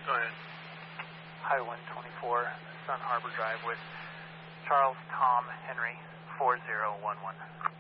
Go ahead. Highway 124, Sun Harbor Drive with Charles Tom Henry 4011.